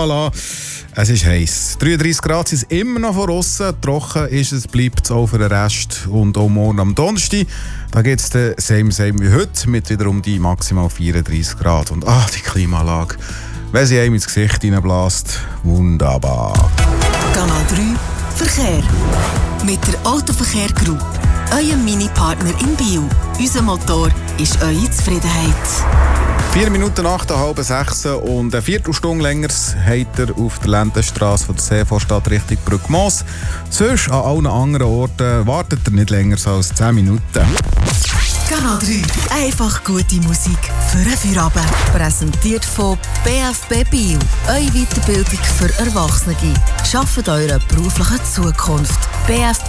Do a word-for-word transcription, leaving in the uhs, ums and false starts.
Voilà. Es ist heiß. dreiunddreissig Grad sind es immer noch von aussen. Trocken ist es, bleibt es auch für den Rest. Und auch morgen am Donnerstag, da gibt es den same, same wie heute, mit wiederum die maximal vierunddreissig Grad. Und ah, die Klimaanlage, wenn sie einem ins Gesicht reinbläst, wunderbar. Kanal drei Verkehr. Mit der Autoverkehr Group, eurem Mini-Partner in Biel. Unser Motor ist eure Zufriedenheit. Vier Minuten nach der halben sechs und eine Viertelstunde länger habt ihr auf der Lendenstrasse von der Seevorstadt Richtung Brückmoos. Sonst an allen anderen Orten wartet ihr nicht länger als zehn Minuten. Kanal drei. Einfach gute Musik für einen Feierabend. Präsentiert von B F B Biel. Eure Weiterbildung für Erwachsene. Schafft eure berufliche Zukunft. B F